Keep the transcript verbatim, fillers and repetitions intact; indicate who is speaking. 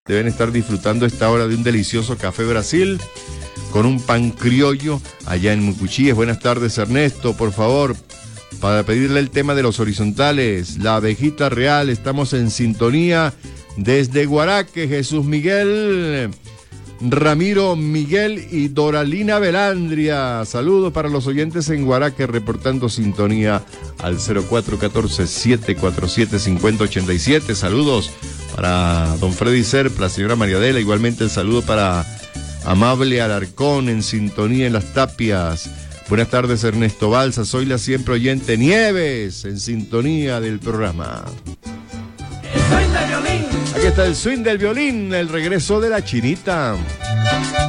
Speaker 1: Deben estar disfrutando esta hora de un delicioso café Brasil con un pan criollo allá en Mucuchíes. Buenas tardes, Ernesto, por favor, para pedirle el tema de los horizontales, la abejita real. Estamos en sintonía desde Guaraque. Jesús Miguel, Ramiro Miguel y Doralina Belandria. Saludos para los oyentes en Guaraque, reportando sintonía al cero cuatro uno cuatro, siete cuatro siete, cinco cero ocho siete. Saludos para don Freddy Serpa, la señora Mariadela. Igualmente el saludo para Amable Alarcón en sintonía en Las Tapias. Buenas tardes, Ernesto Balsa. Soy la siempre oyente Nieves en sintonía del programa.
Speaker 2: El swing del violín.
Speaker 1: Aquí está el swing del violín, el regreso de la chinita.